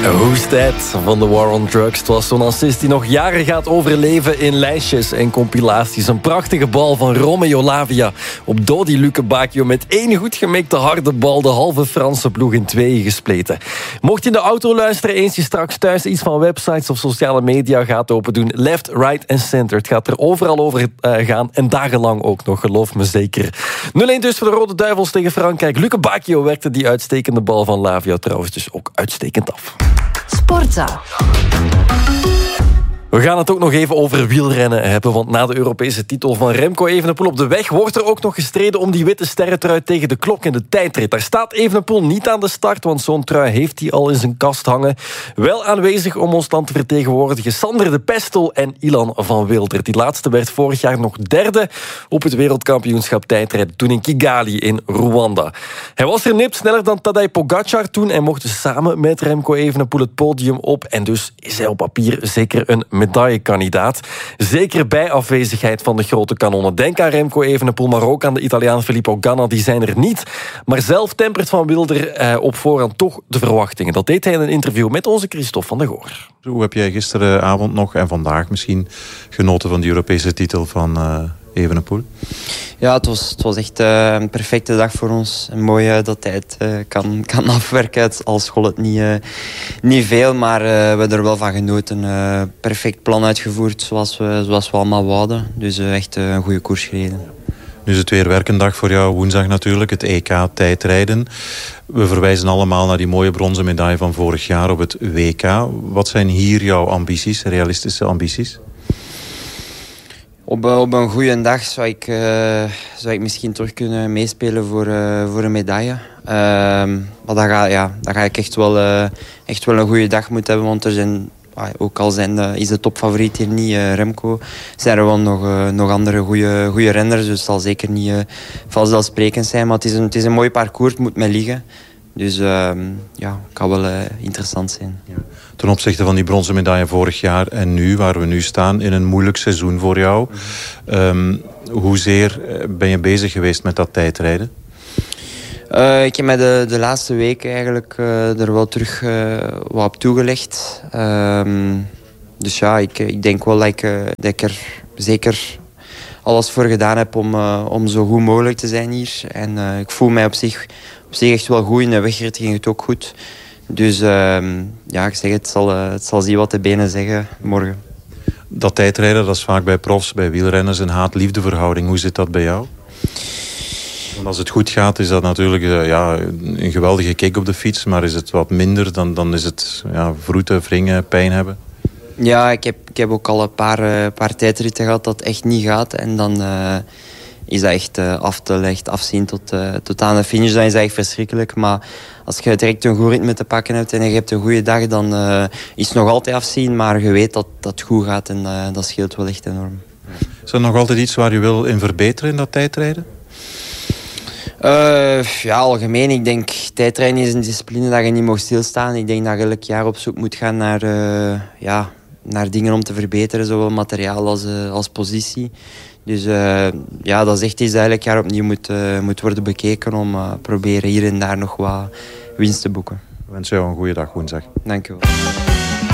Who's That van The War on Drugs. Het was zo'n assist die nog jaren gaat overleven in lijstjes en compilaties. Een prachtige bal van Romeo Lavia op Dodi Lukebakio met één goed gemikte harde bal de halve Franse ploeg in tweeën gespleten. Mocht je in de auto luisteren, eens je straks thuis iets van websites of sociale media gaat open doen, left, right en center. Het gaat er overal over gaan en dagenlang ook nog, geloof me zeker. 0-1 dus voor de Rode Duivels tegen Frankrijk. Lukebakio werkte die uitstekende bal van Lavia trouwens dus ook uitstekend af. Sporza. We gaan het ook nog even over wielrennen hebben, want na de Europese titel van Remco Evenepoel op de weg wordt er ook nog gestreden om die witte sterrentrui tegen de klok in de tijdrit. Daar staat Evenepoel niet aan de start, want zo'n trui heeft hij al in zijn kast hangen. Wel aanwezig om ons land te vertegenwoordigen Sander de Pestel en Ilan van Wilder. Die laatste werd vorig jaar nog derde op het wereldkampioenschap tijdrijden, toen in Kigali in Rwanda. Hij was er nipt sneller dan Tadej Pogacar toen en mocht samen met Remco Evenepoel het podium op en dus is hij op papier zeker een medaillekandidaat. Zeker bij afwezigheid van de grote kanonnen. Denk aan Remco Evenepoel, maar ook aan de Italiaan Filippo Ganna. Die zijn er niet. Maar zelf tempert Van Wilder op voorhand toch de verwachtingen. Dat deed hij in een interview met onze Christophe van der Goor. Hoe heb jij gisteravond nog en vandaag misschien genoten van die Europese titel van Evenepoel? Ja, het was echt een perfecte dag voor ons. En mooi dat hij het kan afwerken. Al school het niet veel, maar we hebben er wel van genoten. Perfect plan uitgevoerd zoals we allemaal wouden. Dus echt een goede koers gereden. Nu is het weer werkendag voor jou, woensdag natuurlijk, het EK tijdrijden. We verwijzen allemaal naar die mooie bronzen medaille van vorig jaar op het WK. Wat zijn hier jouw ambities, realistische ambities? Op een goede dag zou ik misschien terug kunnen meespelen voor een medaille. Maar dan ga ik echt wel een goede dag moeten hebben. Want er zijn, ook al is de topfavoriet hier niet Remco, zijn er wel nog andere goede renners. Dus het zal zeker niet vanzelfsprekend zijn. Maar het is een mooi parcours, het moet mij liggen. Dus het kan wel interessant zijn. Ja. Ten opzichte van die bronzen medaille vorig jaar en nu, waar we nu staan, in een moeilijk seizoen voor jou. Hoezeer ben je bezig geweest met dat tijdrijden? Ik heb mij de laatste weken eigenlijk er wel terug wat op toegelegd. Dus ja, ik denk wel dat ik er zeker alles voor gedaan heb om zo goed mogelijk te zijn hier. En ik voel mij op zich echt wel goed. In de wegrit ging het ook goed. Dus ik zeg het zal zien wat de benen zeggen morgen. Dat tijdrijden, dat is vaak bij profs, bij wielrenners een haat-liefde verhouding. Hoe zit dat bij jou? Want als het goed gaat, is dat natuurlijk een geweldige kick op de fiets. Maar is het wat minder, dan is het vroeten, wringen, pijn hebben. Ja, ik heb ook al een paar tijdritten gehad dat echt niet gaat. En dan is dat echt afzien tot aan de finish. Dan is dat echt verschrikkelijk. Maar als je direct een goed ritme te pakken hebt en je hebt een goede dag, dan is het nog altijd afzien. Maar je weet dat het goed gaat en dat scheelt wel echt enorm. Is er nog altijd iets waar je wil in verbeteren in dat tijdrijden? Algemeen. Ik denk, tijdrijden is een discipline dat je niet mag stilstaan. Ik denk dat je elk jaar op zoek moet gaan naar dingen om te verbeteren. Zowel materiaal als positie. Dus dat is echt iets dat elk jaar opnieuw moet worden bekeken om proberen hier en daar nog wat winst te boeken. Ik wens jou een goede dag woensdag. Dank u wel.